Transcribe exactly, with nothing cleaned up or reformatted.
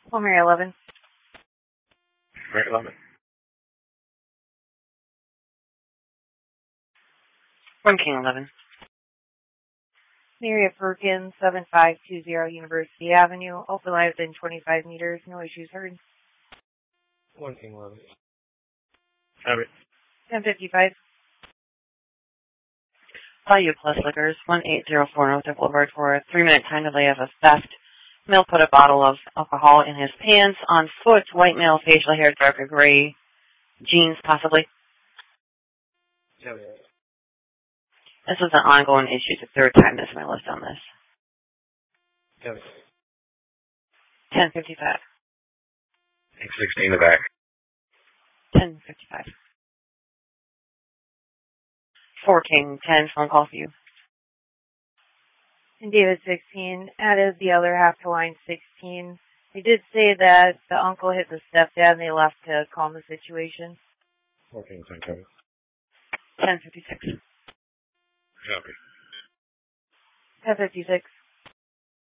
One Mary eleven. Mary eleven. One King eleven. Mary of Perkins, seven five two zero University Avenue. Also live within twenty-five meters. No issues heard. One King eleven. Have it. ten fifty-five. Value Plus Liquors, one eight zero four North Boulevard for a three-minute time delay of a theft. Male put a bottle of alcohol in his pants. On foot, white male, facial hair, darker gray. Jeans, possibly. Have it. This is an ongoing issue. It's the third time this my list on this. Have it. ten fifty-five. Six sixteen in the back. ten fifty-five. Four King ten, phone call for you. And David sixteen, added the other half to line sixteen. They did say that the uncle hit the stepdad and they left to calm the situation. Four King ten, Kevin. ten fifty-six. Copy. ten fifty-six.